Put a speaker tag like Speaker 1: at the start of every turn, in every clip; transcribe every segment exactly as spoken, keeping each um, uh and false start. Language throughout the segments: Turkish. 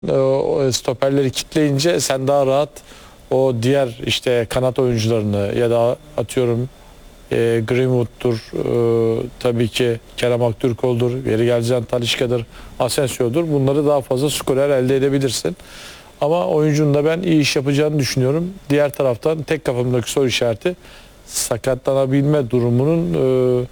Speaker 1: o stoperleri kitleyince sen daha rahat o diğer işte kanat oyuncularını ya da atıyorum e, Greenwood'dur, e, tabii ki Kerem Aktürkoğlu'dur, yeri geleceğin Talisca'dır, Asensio'dur. Bunları daha fazla skorer elde edebilirsin. Ama oyuncunun da ben iyi iş yapacağını düşünüyorum. Diğer taraftan tek kafamdaki soru işareti sakatlanabilme durumunun e,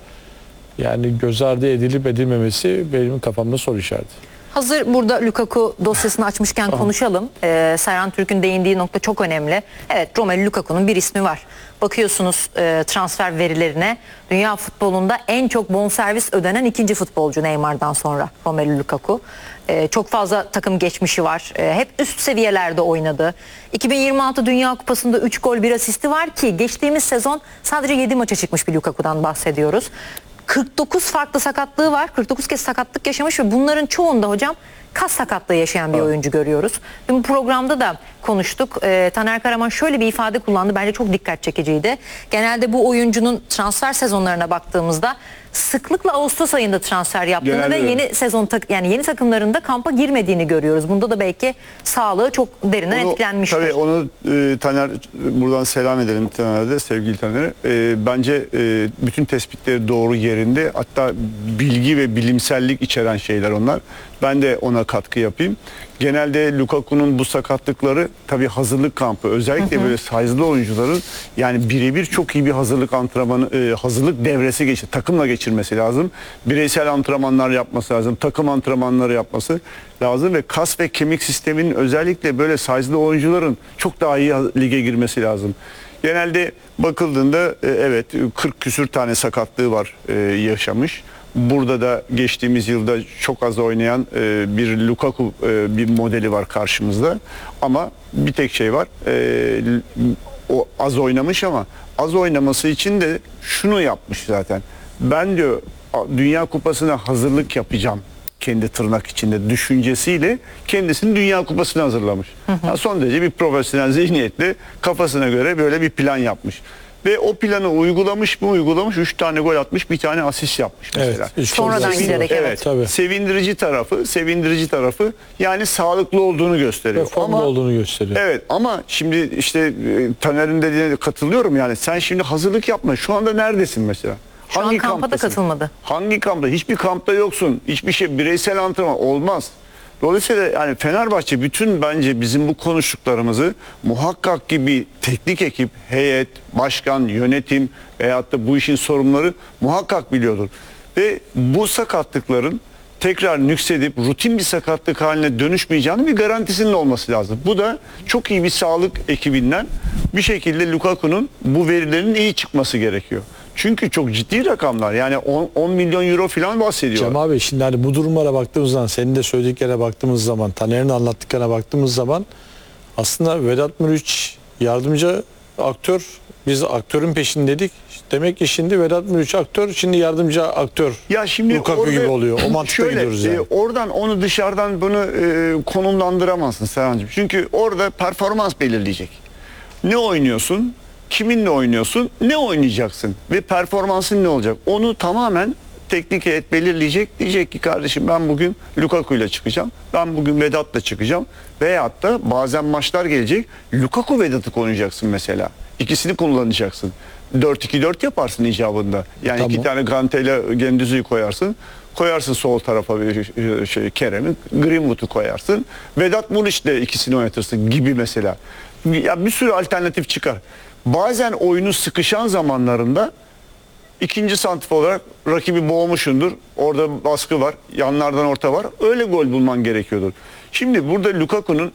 Speaker 1: yani göz ardı edilip edilmemesi benim kafamda soru işareti.
Speaker 2: Hazır burada Lukaku dosyasını açmışken konuşalım. Ee, Serhan Türk'ün değindiği nokta çok önemli. Evet, Romelu Lukaku'nun bir ismi var. Bakıyorsunuz e, transfer verilerine, dünya futbolunda en çok bonservis ödenen ikinci futbolcu Neymar'dan sonra Romelu Lukaku. E, çok fazla takım geçmişi var. E, hep üst seviyelerde oynadı. iki bin yirmi altı Dünya Kupası'nda üç gol bir asisti var ki geçtiğimiz sezon sadece yedi maça çıkmış bir Lukaku'dan bahsediyoruz. kırk dokuz farklı sakatlığı var. kırk dokuz kez sakatlık yaşamış ve bunların çoğunda hocam kas sakatlığı yaşayan bir oyuncu görüyoruz. Dün bu programda da konuştuk. Ee, Taner Karaman şöyle bir ifade kullandı. Bence çok dikkat çekiciydi. Genelde bu oyuncunun transfer sezonlarına baktığımızda sıklıkla Ağustos ayında transfer yaptığını
Speaker 3: Genelde
Speaker 2: ve yeni sezon tak yani yeni takımlarında kampa girmediğini görüyoruz. Bunda da belki sağlığı çok derinden
Speaker 3: Onu,
Speaker 2: etkilenmiştir.
Speaker 3: Tabii onu e, Taner, buradan selam edelim Taner'e, sevgili Taner'e. E, bence e, bütün tespitleri doğru yerinde. Hatta bilgi ve bilimsellik içeren şeyler onlar. Ben de ona katkı yapayım. Genelde Lukaku'nun bu sakatlıkları tabii hazırlık kampı, özellikle hı hı. böyle size'lı oyuncuların yani birebir çok iyi bir hazırlık antrenmanı, e, hazırlık devresi geçir, takımla geçirmesi lazım. Bireysel antrenmanlar yapması lazım, takım antrenmanları yapması lazım ve kas ve kemik sisteminin özellikle böyle size'lı oyuncuların çok daha iyi lige girmesi lazım. Genelde bakıldığında e, evet kırk küsür tane sakatlığı var e, yaşamış. Burada da geçtiğimiz yılda çok az oynayan e, bir Lukaku e, bir modeli var karşımızda. Ama bir tek şey var. E, o az oynamış ama az oynaması için de şunu yapmış zaten. Ben diyor Dünya Kupası'na hazırlık yapacağım kendi tırnak içinde düşüncesiyle kendisini Dünya Kupası'na hazırlamış. Hı hı. Yani son derece bir profesyonel zihniyetle kafasına göre böyle bir plan yapmış. Ve o planı uygulamış mı uygulamış, üç tane gol atmış, bir tane asist yapmış mesela.
Speaker 1: Evet,
Speaker 2: sonradan giderek evet.
Speaker 3: evet.
Speaker 1: Tabii.
Speaker 3: Sevindirici tarafı, sevindirici tarafı yani sağlıklı olduğunu gösteriyor.
Speaker 1: Ve formda olduğunu gösteriyor.
Speaker 3: Evet ama şimdi işte e, Taner'in dediğine katılıyorum yani sen şimdi hazırlık yapma. Şu anda neredesin mesela?
Speaker 2: Şu
Speaker 3: Hangi
Speaker 2: an kampa da
Speaker 3: kamptasın?
Speaker 2: katılmadı.
Speaker 3: Hangi kampta? Hiçbir kampta yoksun. Hiçbir şey bireysel antrenman olmaz. Dolayısıyla yani Fenerbahçe bütün bence bizim bu konuştuklarımızı muhakkak ki bir teknik ekip, heyet, başkan, yönetim veyahut da bu işin sorumluları muhakkak biliyordur. Ve bu sakatlıkların tekrar nüksedip rutin bir sakatlık haline dönüşmeyeceğinin bir garantisinin olması lazım. Bu da çok iyi bir sağlık ekibinden bir şekilde Lukaku'nun bu verilerin iyi çıkması gerekiyor. Çünkü çok ciddi rakamlar. Yani on milyon euro falan bahsediyor.
Speaker 1: Cem abi şimdi hani bu durumlara baktığımız zaman, senin de söylediklerine baktığımız zaman, Taner'in anlattıklarına baktığımız zaman aslında Vedat Muriç yardımcı aktör, biz aktörün peşindeydik. Demek ki şimdi Vedat Muriç aktör, şimdi yardımcı aktör.
Speaker 3: Ya şimdi
Speaker 1: Lukaku
Speaker 3: orada,
Speaker 1: gibi oluyor. O mantıkta
Speaker 3: şöyle,
Speaker 1: gidiyoruz yani.
Speaker 3: E, oradan onu dışarıdan bunu e, konumlandıramazsın Serhan'cığım. Çünkü orada performans belirleyecek. Ne oynuyorsun? Kiminle oynuyorsun? Ne oynayacaksın? Ve performansın ne olacak? Onu tamamen teknik heyet belirleyecek. Diyecek ki kardeşim ben bugün Lukaku ile çıkacağım. Ben bugün Vedat'la çıkacağım. Veyahut da bazen maçlar gelecek. Lukaku Vedat'ı oynayacaksın mesela. İkisini kullanacaksın. dört iki dört yaparsın icabında. Yani
Speaker 1: tamam.
Speaker 3: iki tane Gante ile Gendüzü'yü koyarsın. Koyarsın sol tarafa bir şey Kerem'i, Greenwood'u koyarsın. Vedat Muriç'le ikisini oynatırsın gibi mesela. Ya bir sürü alternatif çıkar. Bazen oyunu sıkışan zamanlarında ikinci santrfor olarak rakibi boğmuşundur. Orada baskı var. Yanlardan orta var. Öyle gol bulman gerekiyordur. Şimdi burada Lukaku'nun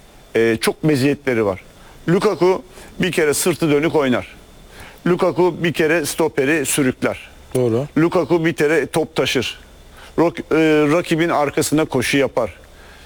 Speaker 3: e, çok meziyetleri var. Lukaku bir kere sırtı dönük oynar. Lukaku bir kere stoperi sürükler.
Speaker 1: Doğru.
Speaker 3: Lukaku bir kere top taşır. Rak, e, rakibin arkasına koşu yapar.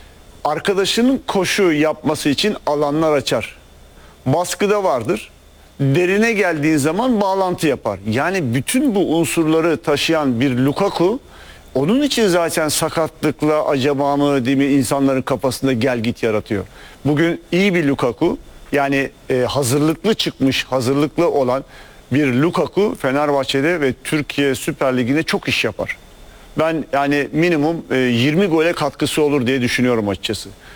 Speaker 3: Arkadaşının koşu yapması için alanlar açar. Baskıda vardır. Derine geldiğin zaman bağlantı yapar. Yani bütün bu unsurları taşıyan bir Lukaku, onun için zaten sakatlıkla acaba mı değil mi insanların kafasında gel git yaratıyor. Bugün iyi bir Lukaku, yani e, hazırlıklı çıkmış, hazırlıklı olan bir Lukaku Fenerbahçe'de ve Türkiye Süper Ligi'nde çok iş yapar. Ben yani minimum e, yirmi gole katkısı olur diye düşünüyorum açıkçası.